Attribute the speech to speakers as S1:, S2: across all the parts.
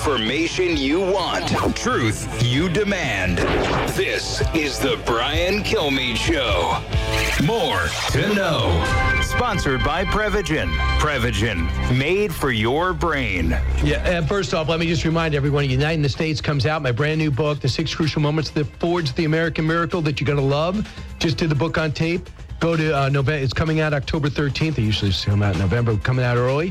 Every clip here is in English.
S1: Information you want. Truth you demand. This is the Brian Kilmeade Show. More to know. Sponsored by Prevagen. Prevagen, made for your brain.
S2: Yeah, first off, let me just remind everyone, Uniting the States comes out, my brand new book, The 6 Crucial Moments that Forged the American Miracle that you're going to love. Just did the book on tape. Go to November. It's coming out October 13th. They usually come out in November, coming out early.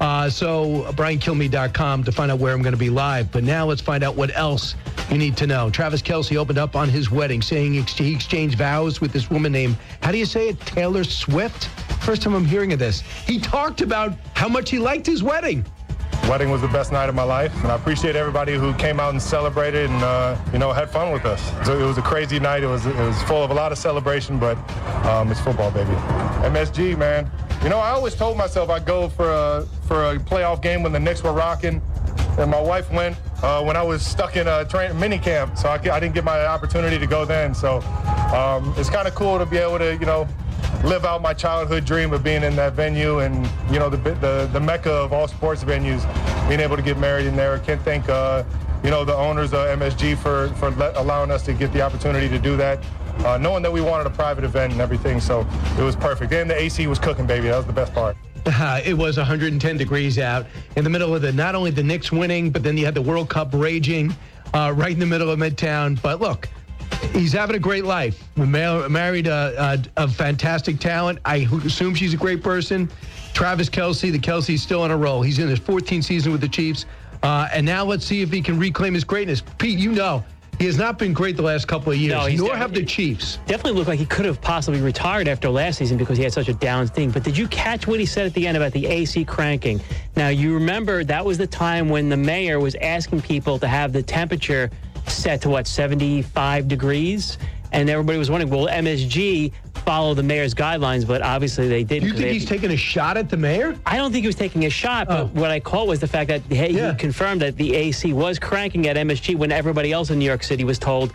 S2: So BrianKilmeade.com to find out where I'm going to be live. But now let's find out what else you need to know. Travis Kelce opened up on his wedding, saying he exchanged vows with this woman named, how do you say it, Taylor Swift? First time I'm hearing of this. He talked about how much he liked his wedding.
S3: Wedding was the best night of my life, and I appreciate everybody who came out and celebrated and had fun with us. So it was a crazy night. It was full of a lot of celebration, but it's football, baby. MSG, man. I always told myself I'd go for a playoff game when the Knicks were rocking, and my wife went when I was stuck in a mini camp, so I didn't get my opportunity to go then. So it's kind of cool to be able to live out my childhood dream of being in that venue and, the mecca of all sports venues, being able to get married in there. I can't thank, the owners of MSG for allowing us to get the opportunity to do that, knowing that we wanted a private event and everything. So it was perfect. And the AC was cooking, baby. That was the best part.
S2: It was 110 degrees out in the middle of not only the Knicks winning, but then you had the World Cup raging right in the middle of Midtown. But look, he's having a great life. Married a fantastic talent. I assume she's a great person. Travis Kelce, the Kelce's still on a roll. He's in his 14th season with the Chiefs. And now let's see if he can reclaim his greatness. Pete, he has not been great the last couple of years, nor have the Chiefs.
S4: Definitely looked like he could have possibly retired after last season because he had such a down thing. But did you catch what he said at the end about the AC cranking? Now, you remember that was the time when the mayor was asking people to have the temperature set to 75 degrees? And everybody was wondering, will MSG follow the mayor's guidelines? But obviously they didn't.
S2: Do you think he's taking a shot at the mayor?
S4: I don't think he was taking a shot, but what I caught was the fact that he confirmed that the AC was cranking at MSG when everybody else in New York City was told